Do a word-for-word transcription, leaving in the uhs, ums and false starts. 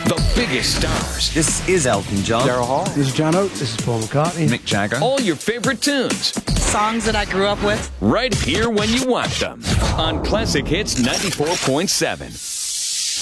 The biggest stars. This is Elton John. Daryl Hall. This is John Oates. This is Paul McCartney. Mick Jagger. All your favorite tunes. Songs that I grew up with. Right here when you want them. On Classic Hits ninety-four point seven.